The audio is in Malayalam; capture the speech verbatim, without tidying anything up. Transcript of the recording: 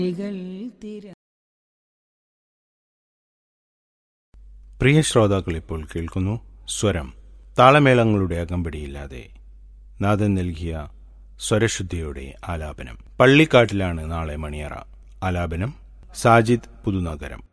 പ്രിയ ശ്രോതാക്കൾ ഇപ്പോൾ കേൾക്കുന്നു സ്വരം. താളമേളങ്ങളുടെ അകമ്പടിയില്ലാതെ നാദൻ നൽകിയ സ്വരശുദ്ധിയുടെ ആലാപനം. പള്ളിക്കാട്ടിലാണ് നാളെ മണിയറ. ആലാപനം സാജിദ് പുതുനഗരം.